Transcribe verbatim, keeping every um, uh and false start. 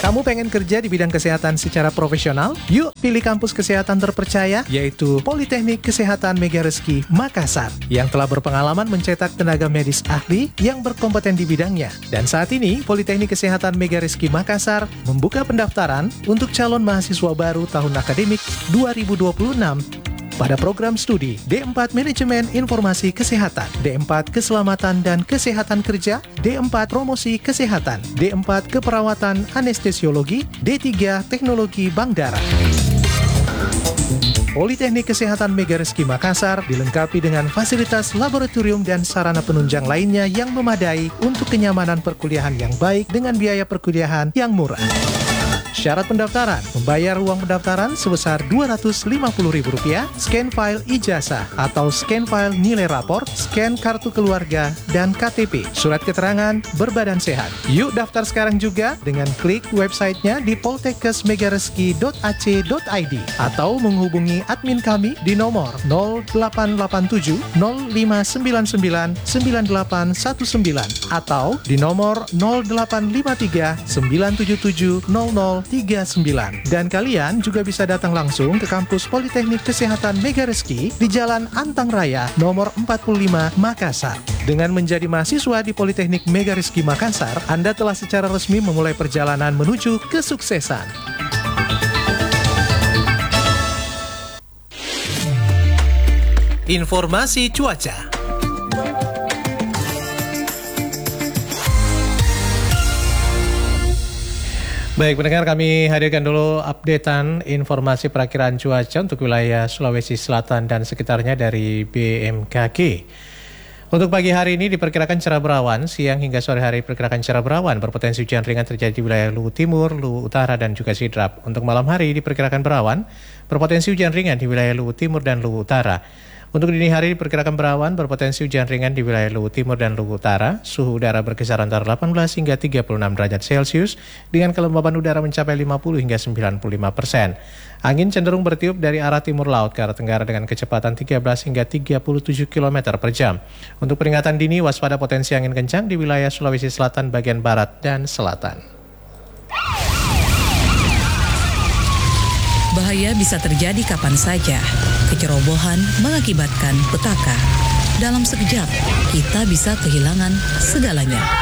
Kamu pengen kerja di bidang kesehatan secara profesional? Yuk pilih kampus kesehatan terpercaya, yaitu Politeknik Kesehatan Megarezeki Makassar, yang telah berpengalaman mencetak tenaga medis ahli yang berkompeten di bidangnya. Dan saat ini, Politeknik Kesehatan Megarezeki Makassar membuka pendaftaran untuk calon mahasiswa baru tahun akademik dua ribu dua puluh enam pada program studi D empat Manajemen Informasi Kesehatan, D empat Keselamatan dan Kesehatan Kerja, D empat Promosi Kesehatan, D empat Keperawatan Anestesiologi, D tiga Teknologi Bank Darah. Politeknik Kesehatan Megarezeki Makassar dilengkapi dengan fasilitas laboratorium dan sarana penunjang lainnya yang memadai untuk kenyamanan perkuliahan yang baik dengan biaya perkuliahan yang murah. Syarat pendaftaran, membayar uang pendaftaran sebesar dua ratus lima puluh ribu rupiah, scan file ijazah atau scan file nilai rapor, scan kartu keluarga, dan K T P, surat keterangan berbadan sehat. Yuk daftar sekarang juga dengan klik websitenya di poltekkes megarizki dot a c dot i d atau menghubungi admin kami di nomor nol delapan delapan tujuh nol lima sembilan sembilan sembilan delapan satu sembilan atau di nomor nol delapan lima tiga sembilan tujuh tujuh nol nol tiga sembilan. Dan kalian juga bisa datang langsung ke kampus Politeknik Kesehatan Megarizki di Jalan Antang Raya nomor empat puluh lima Makassar. Dengan menjadi mahasiswa di Politeknik Megarizki Makassar, Anda telah secara resmi memulai perjalanan menuju kesuksesan. Informasi cuaca. Baik, pendengar, kami hadirkan dulu updatean informasi perakiraan cuaca untuk wilayah Sulawesi Selatan dan sekitarnya dari B M K G. Untuk pagi hari ini diperkirakan cerah berawan, siang hingga sore hari diperkirakan cerah berawan, berpotensi hujan ringan terjadi di wilayah Luwu Timur, Luwu Utara, dan juga Sidrap. Untuk malam hari diperkirakan berawan, berpotensi hujan ringan di wilayah Luwu Timur dan Luwu Utara. Untuk dini hari diperkirakan berawan, berpotensi hujan ringan di wilayah Luwu Timur dan Luwu Utara. Suhu udara berkisar antara delapan belas hingga tiga puluh enam derajat Celcius dengan kelembaban udara mencapai lima puluh hingga sembilan puluh lima persen. Angin cenderung bertiup dari arah timur laut ke arah tenggara dengan kecepatan tiga belas hingga tiga puluh tujuh kilometer per jam. Untuk peringatan dini, waspada potensi angin kencang di wilayah Sulawesi Selatan bagian barat dan selatan. Bahaya bisa terjadi kapan saja. Kecerobohan mengakibatkan petaka. Dalam sekejap, kita bisa kehilangan segalanya.